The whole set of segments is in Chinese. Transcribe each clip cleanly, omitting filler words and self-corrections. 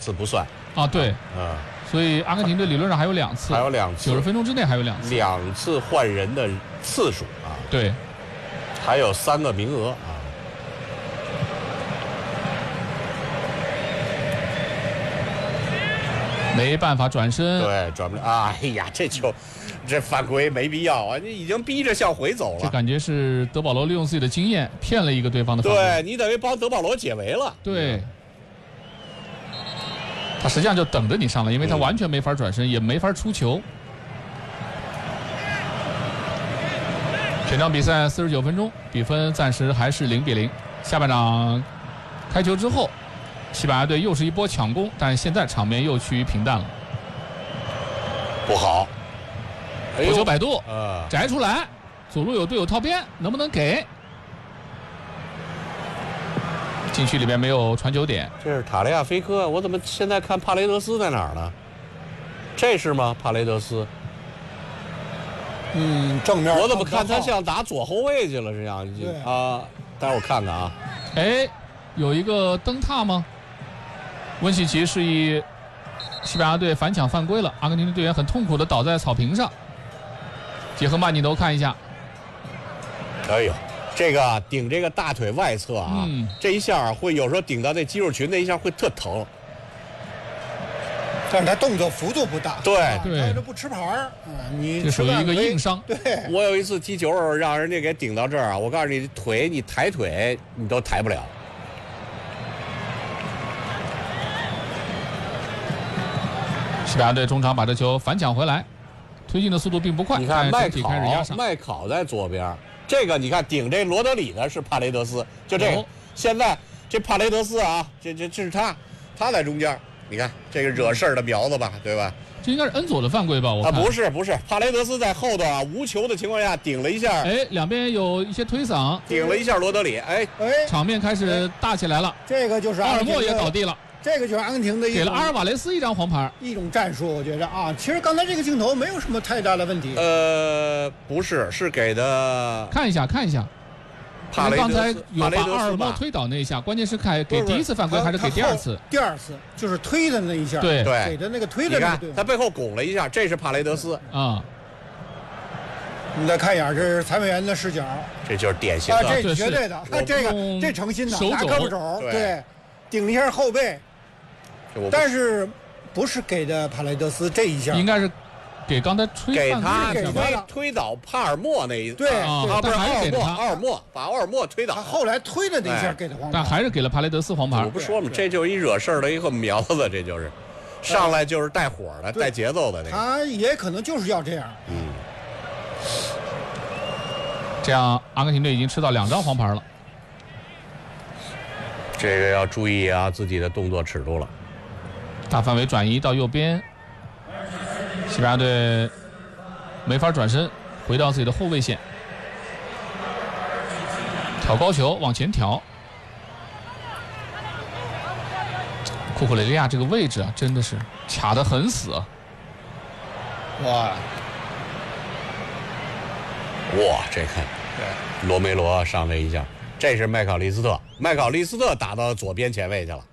次不算啊，对，所以阿根廷队理论上还有2次， 还有2次， 90分钟之内还有2次 ，2次换人的次数啊， 对， 还有3个名额啊。 没办法转身， 对，转不了啊！哎呀，这犯规没必要啊！你已经逼着向回走了。 这感觉是德保罗利用自己的经验骗了一个对方的犯规。 对，你等于帮德保罗解围了。 对，他实际上就等着你上来，因为他完全没法转身，也没法出球。全场比赛49分钟，比分暂时还是0比0。下半场开球之后，西班牙队又是一波抢攻，但是现在场面又趋于平淡了。 不好， 头球摆渡，摘出来，左路有队友套边，能不能给？禁区里面没有传球点。 这是塔利亚菲科，我怎么现在看帕雷德斯在哪儿呢？这是吗？帕雷德斯？ 正面。 我怎么看他像打左后卫去了这样啊？待会儿我看看啊。 哎，有一个蹬踏吗？温西奇示意西班牙队反抢犯规了，阿根廷队员很痛苦地倒在草坪上。结合慢镜头看一下， 哎呦，这个顶这个大腿外侧啊，这一下会有时候顶到那肌肉群，那一下会特疼。 但是他动作幅度不大， 对， 他这不吃牌儿，你这属于一个硬伤。 对， 我有一次踢球让人家给顶到这儿啊，我告诉你，你抬腿你都抬不了。 西班牙队中场把这球反抢回来，推进的速度并不快。 你看麦考在左边，这个你看顶这罗德里的是帕雷德斯，就这个。现在这帕雷德斯啊，这是他在中间。你看这个惹事儿的苗子吧，对吧？ 这应该是恩佐的犯规吧？我看不是，帕雷德斯在后头啊，无球的情况下顶了一下。 哎，两边有一些推搡， 顶了一下罗德里。哎， 场面开始大起来了。 这个就是阿尔莫也倒地了。 这个就是阿根廷的给了阿尔瓦雷斯一张黄牌， 一种战术，我觉得啊，其实刚才这个镜头没有什么太大的问题。 不是，是给的。 看一下。 帕雷德斯刚才有把阿尔莫推倒那一下，关键是看给第一次犯规还是给第二次？ 第二次就是推的那一下， 对， 给的那个推的那个。 他背后拱了一下，这是帕雷德斯啊。 你再看一眼，这是裁判员的视角， 这就是典型的， 这绝对的，这诚心的，拿胳膊肘，对，顶了一下后背。但是不是给的帕雷德斯这一下？ 应该是。给刚才给他推倒帕尔默那一对啊， 不是奥尔默把奥尔默推倒， 他后来推的那一下给他黄牌， 但还是给了帕雷德斯黄牌。 我不说嘛，这就是一惹事儿的一个苗子，这就是上来就是带火的、带节奏的那个。 他也可能就是要这样。 这样阿根廷队已经吃到2张黄牌了。 这个要注意啊，自己的动作尺度了。 大范围转移到右边。西班牙队没法转身，回到自己的后卫线，挑高球往前挑。库库雷利亚这个位置啊，真的是卡得很死啊！ 哇，这看罗梅罗上来一下，这是麦考利斯特打到左边前卫去了。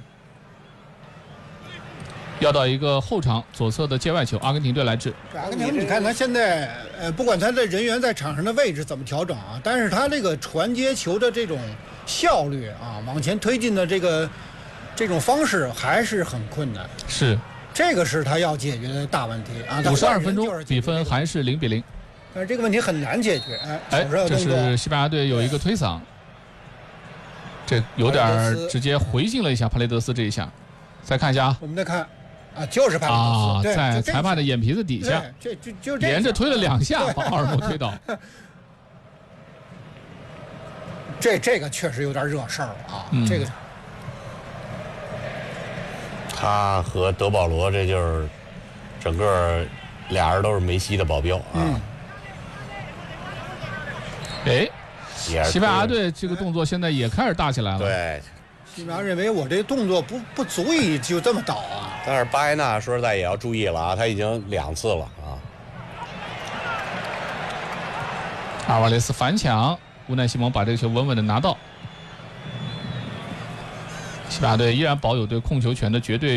要到一个后场左侧的界外球，阿根廷队来制。 阿根廷，你看他现在不管他的人员在场上的位置怎么调整啊，但是他这个传接球的这种效率啊，往前推进的这种方式还是很困难。 是， 这个是他要解决的大问题啊。 52分钟，比分还是0比0。 但是这个问题很难解决。 这是西班牙队有一个推搡，这有点直接回敬了一下帕雷德斯这一下。再看一下啊， 我们再看。就是帕雷德斯在裁判的眼皮子底下， 就连着推了2下，把奥尔默推倒。 这个确实有点惹事儿了啊！这个， 他和德保罗这就是整个俩人都是梅西的保镖啊。 西班牙队这个动作现在也开始大起来了。 对。 西班牙认为我这动作不足以就这么倒啊， 但是巴埃纳说实在也要注意了啊，他已经2次了啊。 阿尔瓦雷斯反抢，乌奈西蒙把这个球稳稳的拿到。西班牙队依然保有对控球权的绝对